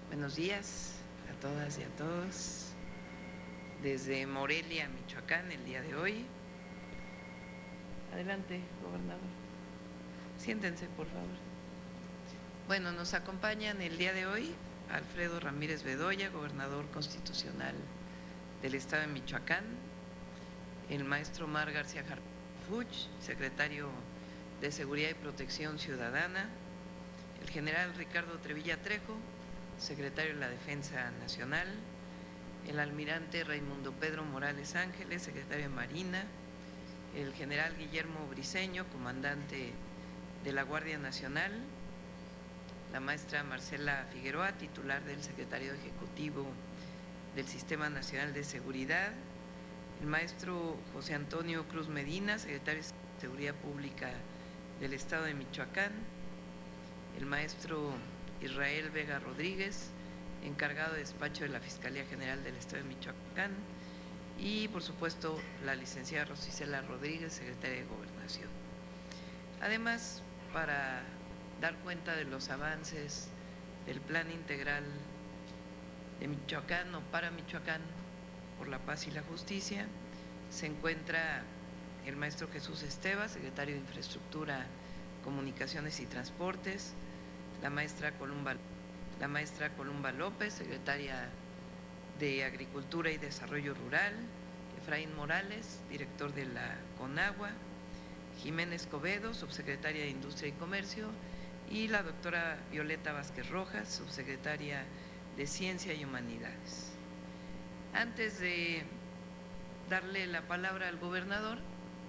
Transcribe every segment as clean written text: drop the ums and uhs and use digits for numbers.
Buenos días a todas y a todos. Desde Morelia, Michoacán, el día de hoy. Adelante, gobernador. Siéntense, por favor. Bueno, nos acompañan el día de hoy Alfredo Ramírez Bedoya, gobernador constitucional del estado de Michoacán, el maestro Omar García Harfuch, secretario de Seguridad y Protección Ciudadana, el general Ricardo Trevilla Trejo, secretario de la Defensa Nacional, el almirante Raimundo Pedro Morales Ángeles, secretario de Marina, el general Guillermo Briceño, comandante de la Guardia Nacional, la maestra Marcela Figueroa, titular del secretario ejecutivo del Sistema Nacional de Seguridad, el maestro José Antonio Cruz Medina, secretario de Seguridad Pública del estado de Michoacán, el maestro Israel Vega Rodríguez, encargado de despacho de la Fiscalía General del estado de Michoacán, y por supuesto la licenciada Rosicela Rodríguez, secretaria de Gobernación. Además, para dar cuenta de los avances del Plan Integral de Michoacán o para Michoacán por la Paz y la Justicia, se encuentra el maestro Jesús Esteva, secretario de Infraestructura, Comunicaciones y Transportes, la maestra Columba López, secretaria de Agricultura y Desarrollo Rural, Efraín Morales, director de la CONAGUA, Jimena Escobedo, subsecretaria de Industria y Comercio, y la doctora Violeta Vázquez Rojas, subsecretaria de Ciencia y Humanidades. Antes de darle la palabra al gobernador,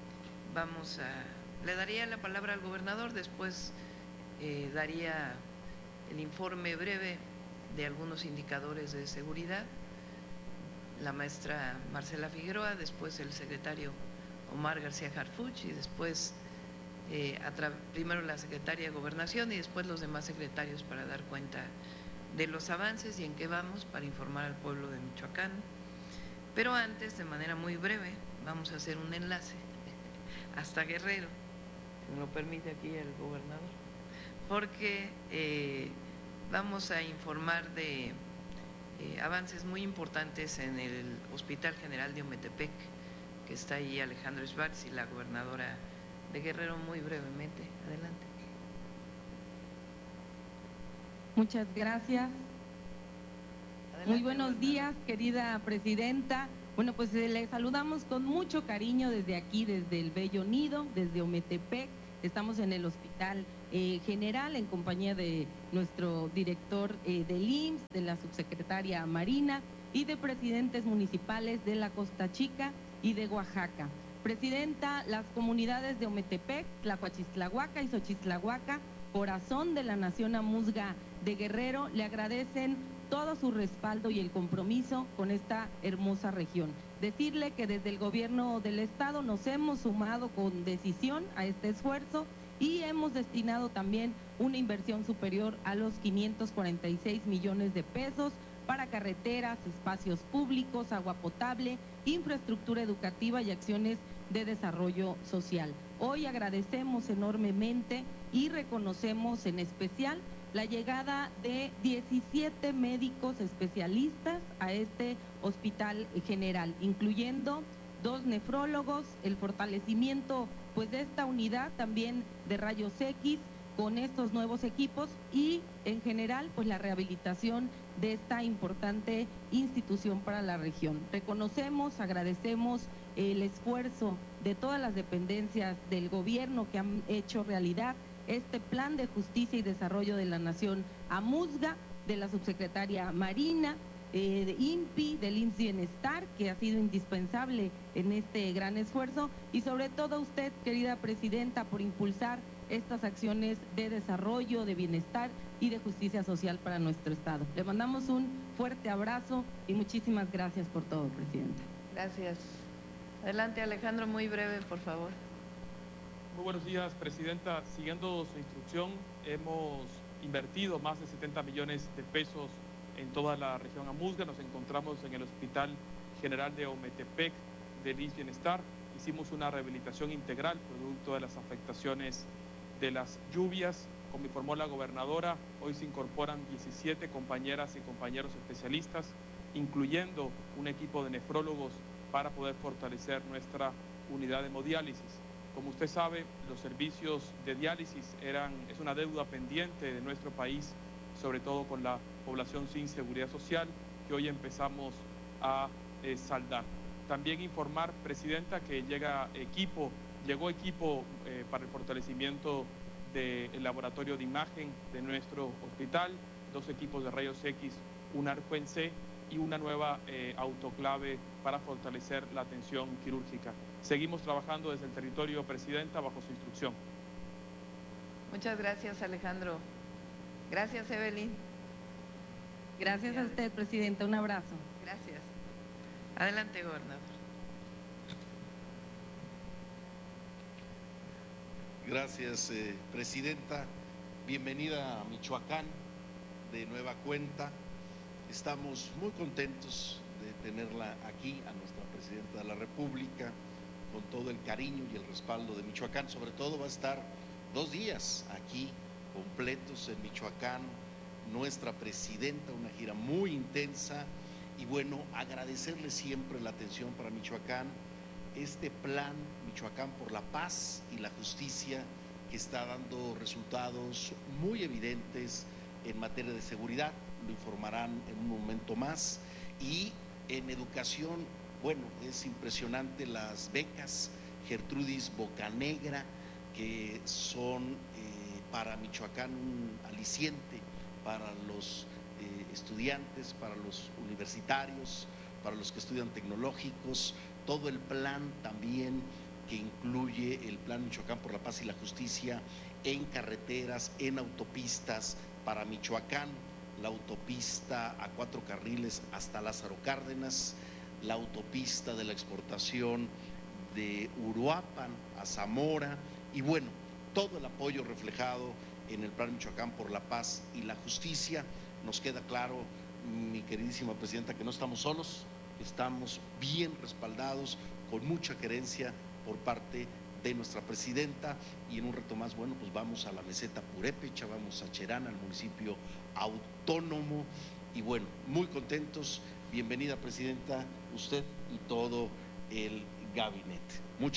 le daría la palabra al gobernador, después daría el informe breve de algunos indicadores de seguridad, la maestra Marcela Figueroa, después el secretario Omar García Harfuch y después primero la secretaria de Gobernación y después los demás secretarios para dar cuenta de los avances y en qué vamos para informar al pueblo de Michoacán. Pero antes, de manera muy breve, vamos a hacer un enlace hasta Guerrero, si me lo permite aquí el gobernador, porque vamos a informar de avances muy importantes en el Hospital General de Ometepec, que está ahí Alejandro Schwartz y la gobernadora de Guerrero. Muy brevemente, adelante. Muchas gracias. Adelante, Muy buenos gobernador. días, querida presidenta. Bueno, pues le saludamos con mucho cariño desde aquí, desde el Bello Nido, desde Ometepec. Estamos en el Hospital General en compañía de nuestro director del IMSS, de la subsecretaria Marina y de presidentes municipales de la Costa Chica y de Oaxaca. Presidenta, las comunidades de Ometepec, Tlacuachistlahuaca y Xochistlahuaca, corazón de la nación amuzga de Guerrero, le agradecen todo su respaldo y el compromiso con esta hermosa región. Decirle que desde el gobierno del estado nos hemos sumado con decisión a este esfuerzo y hemos destinado también una inversión superior a los 546 millones de pesos para carreteras, espacios públicos, agua potable, infraestructura educativa y acciones de desarrollo social. Hoy agradecemos enormemente y reconocemos en especial la llegada de 17 médicos especialistas a este hospital general, incluyendo 2 nefrólogos, el fortalecimiento pues de esta unidad también de rayos X con estos nuevos equipos y en general pues la rehabilitación de esta importante institución para la región. Reconocemos, agradecemos el esfuerzo de todas las dependencias del gobierno que han hecho realidad este plan de justicia y desarrollo de la nación amuzga, de la subsecretaria Marina, de INPI, del IMSS Bienestar, que ha sido indispensable en este gran esfuerzo, y sobre todo usted, querida presidenta, por impulsar estas acciones de desarrollo, de bienestar y de justicia social para nuestro estado. Le mandamos un fuerte abrazo y muchísimas gracias por todo, presidenta. Gracias. Adelante, Alejandro, muy breve, por favor. Muy buenos días, presidenta. Siguiendo su instrucción, hemos invertido más de 70 millones de pesos en toda la región amuzga. Nos encontramos en el Hospital General de Ometepec del IMSS Bienestar. Hicimos una rehabilitación integral producto de las afectaciones de las lluvias. como informó la gobernadora, hoy se incorporan 17 compañeras y compañeros especialistas, incluyendo un equipo de nefrólogos para poder fortalecer nuestra unidad de hemodiálisis. Como usted sabe, los servicios de diálisis es una deuda pendiente de nuestro país, sobre todo con la población sin seguridad social, que hoy empezamos a saldar. También informar, Presidenta, que llegó equipo para el fortalecimiento del laboratorio de imagen de nuestro hospital, 2 equipos de rayos X, un arco en C y una nueva autoclave para fortalecer la atención quirúrgica. Seguimos trabajando desde el territorio, Presidenta, bajo su instrucción. Muchas gracias, Alejandro. Gracias, Evelyn. Gracias a usted, Presidenta. Un abrazo. Gracias. Adelante, gobernador. Gracias, Presidenta. Bienvenida a Michoacán de nueva cuenta. Estamos muy contentos de tenerla aquí, a nuestra Presidenta de la República, con todo el cariño y el respaldo de Michoacán. Sobre todo va a estar 2 días aquí completos en Michoacán, nuestra Presidenta, una gira muy intensa. Y bueno, agradecerle siempre la atención para Michoacán, este plan Michoacán por la paz y la justicia, que está dando resultados muy evidentes en materia de seguridad, lo informarán en un momento más. Y en educación, bueno, es impresionante las becas Gertrudis Bocanegra, que son para Michoacán un aliciente para los estudiantes, para los universitarios, para los que estudian tecnológicos, todo el plan también que incluye el plan Michoacán por la paz y la justicia en carreteras, en autopistas para Michoacán, la autopista a 4 carriles hasta Lázaro Cárdenas, la autopista de la exportación de Uruapan a Zamora, y bueno, todo el apoyo reflejado en el plan Michoacán por la paz y la justicia. Nos queda claro, mi queridísima Presidenta, que no estamos solos, estamos bien respaldados, con mucha querencia por parte de nuestra Presidenta. Y en un reto más, bueno, pues vamos a la meseta Purépecha, vamos a Cherán, al municipio autónomo, y bueno, muy contentos. Bienvenida, Presidenta, usted y todo el gabinete. Muchas